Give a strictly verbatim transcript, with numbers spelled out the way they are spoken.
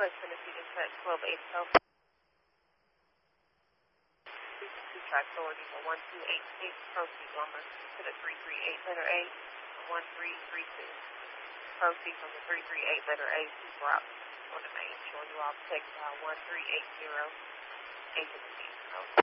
West Tennessee Dispatch twelve eighty South. Two track authority for one two eight six. Proceed lumber to the three three eight letter A, one three three two. Proceed from the three three eight letter A to drop on the main shore. You all protect uh, one three eight zero. Agent